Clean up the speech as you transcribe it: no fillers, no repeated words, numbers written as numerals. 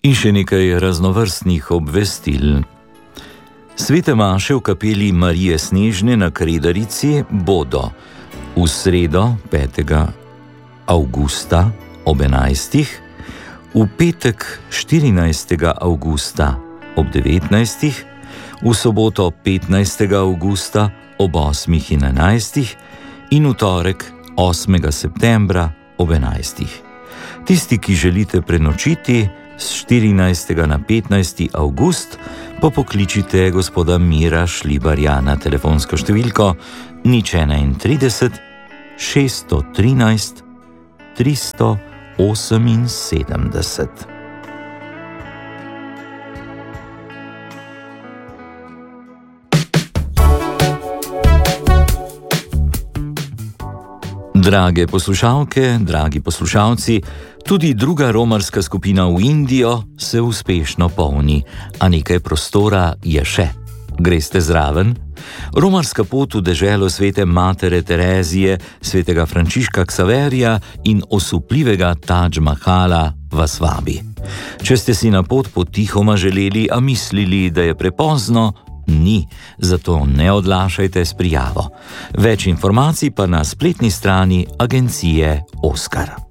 In še nekaj raznovrstnih obvestil. Svete maše v kapeli Marije Snežne na Kredarici bodo v sredo 5. avgusta ob 11. v petek 14. avgusta ob 19. v soboto 15. avgusta ob 8. in 11. in v torek 8. septembra ob 11. Tisti, ki želite prenočiti z 14. na 15. avgust, pa pokličite gospoda Mira Šlibarja na telefonsko številko 031 613 378. Drage poslušalke, dragi poslušalci, tudi druga romarska skupina v Indijo se uspešno polni, a nekaj prostora je še. Greste zraven? Romarska pot v deželo svete matere Terezije, svetega Frančiška Ksaverija in osupljivega Tadž Mahala vas vabi. Če ste si na pot potihoma želeli, a mislili, da je prepozno, ni, zato ne odlašajte s prijavo. Več informacij pa na spletni strani agencije Oskar.